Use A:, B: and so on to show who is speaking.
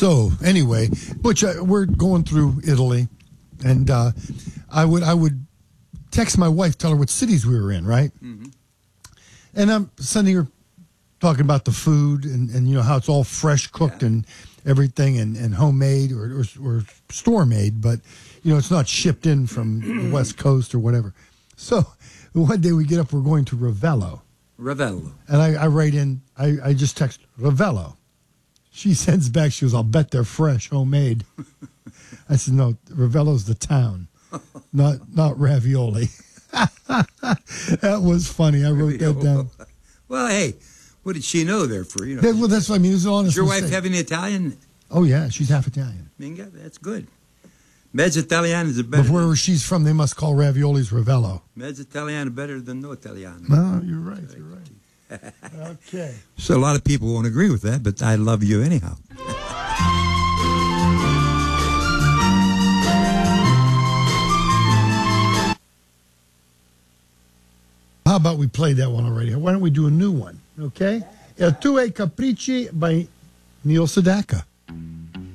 A: So anyway, Butch, we're going through Italy, and I would text my wife, tell her what cities we were in, right? Mm-hmm. And I'm sending her talking about the food and you know how it's all fresh cooked and everything and homemade or store made, but you know it's not shipped in from the West Coast or whatever. So one day we get up, we're going to Ravello.
B: Ravello.
A: And I write in, I just text Ravello. She sends back, she goes, I'll bet they're fresh, homemade. I said, no, Ravello's the town, not ravioli. That was funny. I wrote that down.
B: Well, hey, what did she know there for? You know,
A: well, that's what I mean. It was an honest
B: Is your
A: mistake.
B: wife having Italian?
A: Oh, yeah, she's half Italian.
B: Minga, that's good. Mezzo Italiano is better.
A: But wherever she's from, they must call raviolis Ravello.
B: Mezzo Italiano better than no Italiano.
A: No, you're right. You're right. Okay.
B: So a lot of people won't agree with that, but I love you anyhow.
A: How about we played that one already? Why don't we do a new one? Okay? El Tue Capricci by Neil Sedaka.